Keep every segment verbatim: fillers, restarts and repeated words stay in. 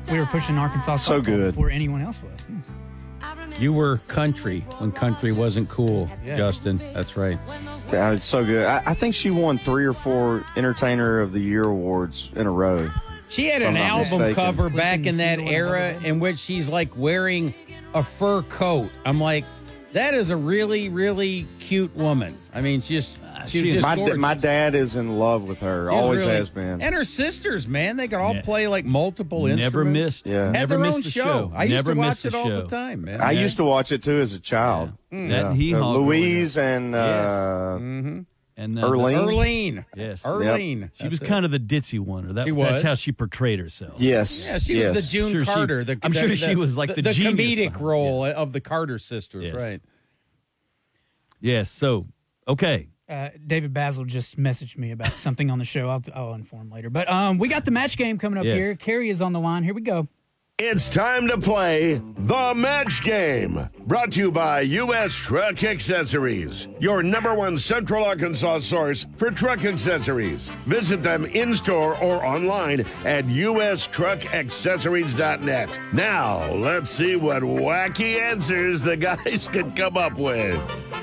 We were pushing Arkansas So softball good. before anyone else was. You were country when country wasn't cool, Yes. Justin. That's right. Yeah, it's so good. I, I think she won three or four Entertainer of the Year awards in a row. She had If an I'm not album mistaken. cover back in that Sleeping era Seal. in which she's like wearing a fur coat. I'm like, that is a really, really cute woman. I mean, she just, she was just My, gorgeous. my dad is in love with her. She was Always really- has been. And her sisters, man, they could all Ne- play like multiple instruments. Never missed. Yeah. Had Never their missed own the show. show. I used Never to watch missed it the all show. the time, man. I used to watch it too as a child. That Yeah. hee Uh, haw. Louise and uh, Mm-hmm. and uh, Erlene. Erlene. Yes. Erlene. She was That's kind of the ditzy one, or that, She that's was. how she portrayed herself. yes. Yeah, she yes. was the June Sure she- Carter. the, I'm the- sure the- she was like the genius comedic behind- role of the Carter sisters, Yes. right? Yes. So, okay. Uh, David Basil just messaged me about something on the show. I'll, I'll inform later. But um, we got the match game coming up Yes. here. Carrie is on the line. Here we go. It's time to play the match game. Brought to you by U S Truck Accessories, your number one Central Arkansas source for truck accessories. Visit them in store or online at U S truck accessories dot net. Now, let's see what wacky answers the guys can come up with.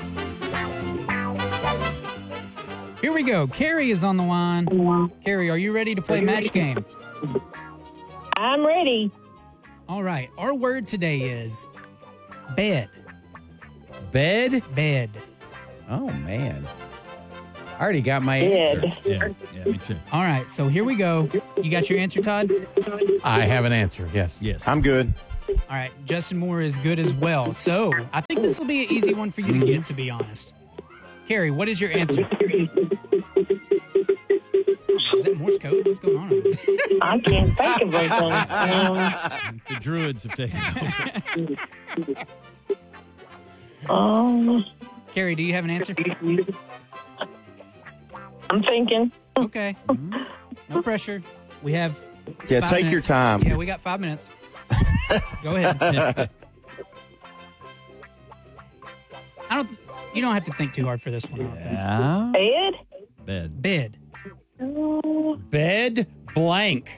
Here we go. Carrie is on the line. Carrie, are you ready to play match game? I'm ready. All right. Our word today is bed. Bed? Bed. Oh, man. I already got my Bed. answer. Yeah. Yeah. Me too. All right. So here we go. You got your answer, Todd? I have an answer, yes. Yes. I'm good. All right. Justin Moore is good as well. So I think this will be an easy one for you to get, to be honest. Carrie, what is your answer? Is that Morse code? What's going on over there? I can't think of anything. Um, The Druids have taken over. um, Carrie, do you have an answer? I'm thinking. Okay. No pressure. We have Yeah, five take your minutes. time. Yeah, we got five minutes. Go ahead. I don't. You don't have to think too hard for this one. I don't think. Yeah. Bed? Bed. Bed. Uh, Bed blank.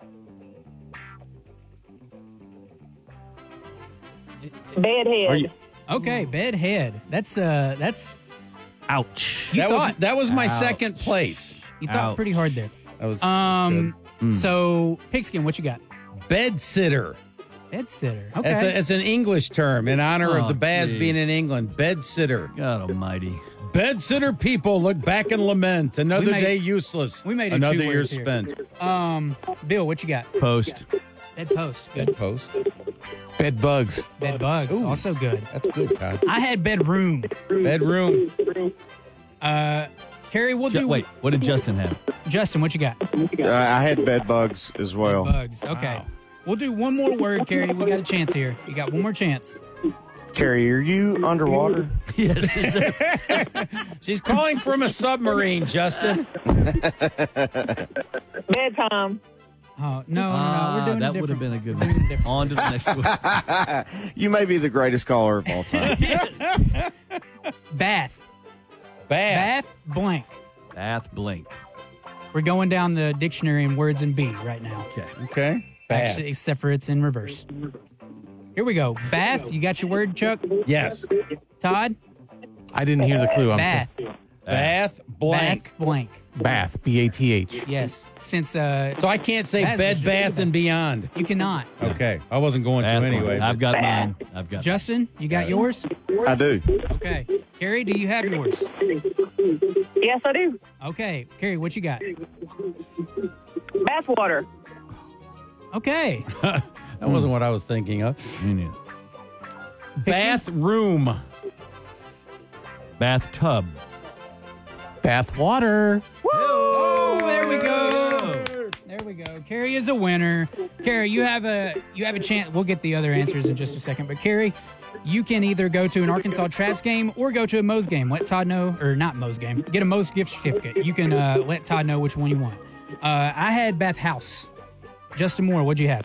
bedhead. Are you, Okay, bed head. That's uh, that's Ouch. you that thought was that was my Ouch. second place. you thought Ouch. pretty hard there. That was Um. good. So, Pigskin, what you got? Bed sitter. Bed sitter. Okay. It's, a, it's an English term in honor Oh, of the Baz geez. being in England. Bed sitter. God almighty. Bed sitter people look back and lament. Another We made- day useless. we made it Another two year words here. spent. um, Bill, what you got? Post. Bed post. Good. Bed post. Bed bugs. Bed bugs. Ooh. Also good. That's good, Todd. I had bedroom. Bedroom. Uh, Carrie, we'll Ju- do. wait, what did Justin have? Justin, what you got? uh, I had bed bugs as well. Bugs. Okay. We'll do one more word, Carrie. We got a chance here. You got one more chance. Carrie, are you underwater? Yes. it's a- She's calling from a submarine, Justin. Bedtime. Oh no, no, no. Ah, We're doing that it would have different. been a good one. On to the next one. You may be the greatest caller of all time. Bath. Bad. Bath blank. Bath blink. We're going down the dictionary in words in B right now. Okay. Okay. Bad. Actually, except for it's in reverse. Here we go. Bath. You got your word, Chuck? Yes. Todd? I didn't hear the clue. I'm Bath. sorry. Bath blank. Bath blank. Bath. B A T H. Yes. Since uh, So I can't say Baz was Bed just Bath good. and Beyond. you cannot. Okay. I wasn't going Bath to blink. anyway. I've got mine. I've got Justin, you got yours? I do. Okay. Carrie, do you have yours? Yes, I do. Okay. Carrie, what you got? Bathwater. Okay. That wasn't what I was thinking of. Me neither. Bathroom. Bathtub. Bath water. Oh, there we go. There we go. Carrie is a winner. Carrie, you have a you have a chance. We'll get the other answers in just a second. But Carrie, you can either go to an Arkansas Traps game or go to a Moe's game. Let Todd know, or not Moe's game. Get a Moe's gift certificate. You can uh, let Todd know which one you want. Uh, I had Bath House. Justin Moore, what'd you have?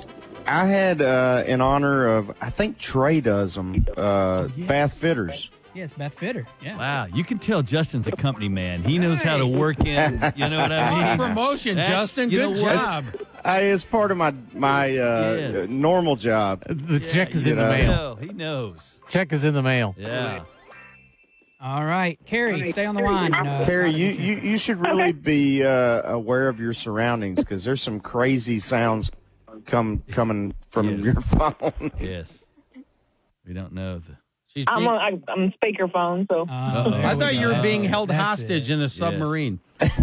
I had, uh, in honor of, I think Trey does them, uh, bath fitters. Yes, Beth Fitter. Yeah. Wow, you can tell Justin's a company man. He knows how to work in, you know what I mean? Nice promotion, That's- Justin. you Good know what? job. I, it's part of my my uh, Yes. normal job. The check is you in the know. mail. know, he knows. Check is in the mail. Yeah. All right, Carrie, stay on the line. And, uh, Carrie, you, you, you should really be uh, aware of your surroundings because there's some crazy sounds come coming from Yes. your phone. Yes. We don't know the. She's I'm being- on I, I'm speakerphone, so Uh, there I we thought you were go. being held That's hostage it. in a submarine.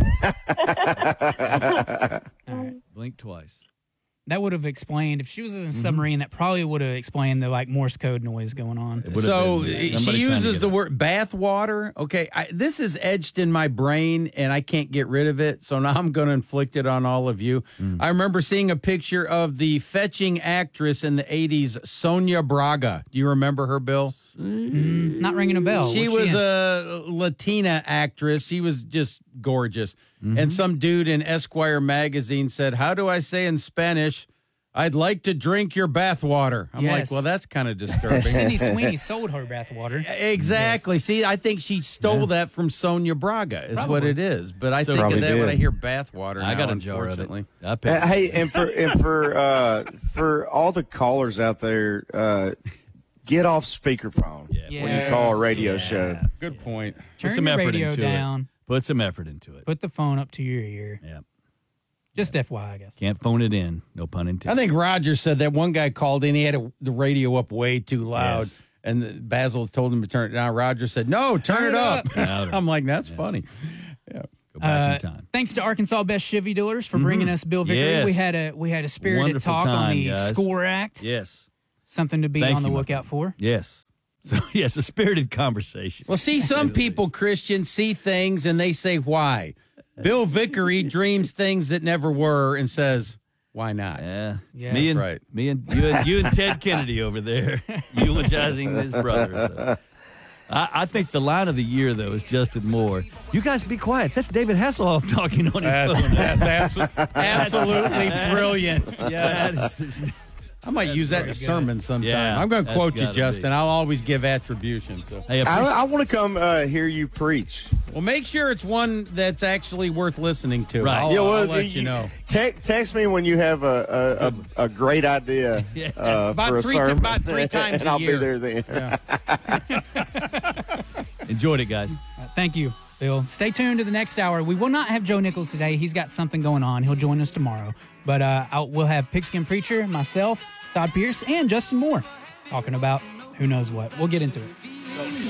Blink twice. That would have explained if she was in a submarine. That probably would have explained the like Morse code noise going on. It would've So been she somebody trying to uses get the it. word bath water. Okay, I, this is etched in my brain, and I can't get rid of it. So now I'm going to inflict it on all of you. Mm. I remember seeing a picture of the fetching actress in the eighties, Sonia Braga. Do you remember her, Bill? Mm, not ringing a bell. She What's was in? a Latina actress. She was just gorgeous. Mm-hmm. And some dude in Esquire magazine said, "How do I say in Spanish? I'd like to drink your bath water." I'm like, Yes. well, that's kind of disturbing. Sydney Sweeney sold her bath water. Exactly. See, I think she stole that from Sonia Braga, is what Probably. it is. But I So- think of Probably that when did. I hear bathwater. I now, got a jar of it. unfortunately. I Uh, picked hey, and for and for uh, for all the callers out there, uh, get off speakerphone Yeah. when you Yeah. call a radio show. Good point. Turn Put some your effort radio into down. it. Put some effort into it. Put the phone up to your ear. Yeah. Just F Y I, I guess. Can't phone it in. No pun intended. I think Roger said that one guy called in. He had a, the radio up way too loud. Yes. And the- Basil told him to turn it down. Roger said, no, turn, Turn it it up. up. Louder. I'm like, that's Yes. funny. Go back Uh, in time. thanks to Arkansas Best Chevy Dealers for bringing us Bill Vickery. Yes. We had a we had a spirited Wonderful talk on time, the guys. SCORE Act. Yes. Something to be Thank on the you, my lookout for. Yes. So, yes, a spirited conversation. Well, see, some people, Christian, see things and they say, why? Bill Vickery dreams things that never were and says, why not? Yeah, it's Yeah. me and Right. me and you and you and Ted Kennedy over there eulogizing his brother. So. I, I think the line of the year though is Justin Moore. You guys be quiet. That's David Hasselhoff talking on his phone. That's abso- absolutely brilliant. Yeah, That is- there's- I might use that in a very good. sermon sometime. Yeah, I'm going to that's quote you, gotta Justin. be. I'll always give attribution. So. hey, I, appreciate- I want to come uh, hear you preach. Well, make sure it's one that's actually worth listening to. Right. I'll, Yeah, well, I'll let you, know. Te- text me when you have a a, a, a great idea Yeah. uh, About for a three ti- sermon, about three times and a I'll year. be there then. enjoyed it, guys. Uh, thank you, Bill. Stay tuned to the next hour. We will not have Joe Nichols today. He's got something going on. He'll join us tomorrow. But uh, I'll, we'll have Pigskin Preacher, myself, Todd Pierce, and Justin Moore talking about who knows what. We'll get into it.